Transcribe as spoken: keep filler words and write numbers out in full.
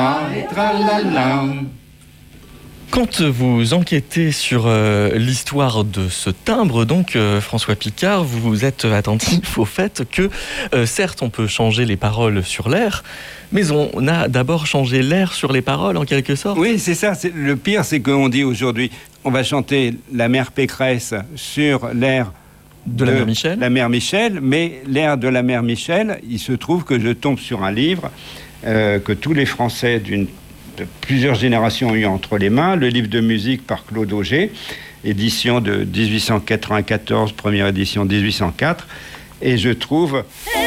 Quand vous enquêtez sur euh, l'histoire de ce timbre, donc euh, François Picard, vous êtes attentif au fait que, euh, certes, on peut changer les paroles sur l'air, mais on a d'abord changé l'air sur les paroles, en quelque sorte. Oui, c'est ça. C'est, le pire, c'est qu'on dit aujourd'hui, on va chanter la mère Pécresse sur l'air de, de la mère Michel. La mère Michel, mais l'air de la mère Michel, il se trouve que je tombe sur un livre euh, que tous les Français d'une de plusieurs générations ont eu entre les mains, le livre de musique par Claude Auger, édition de dix-huit cent quatre-vingt-quatorze, première édition dix-huit cent quatre, et je trouve...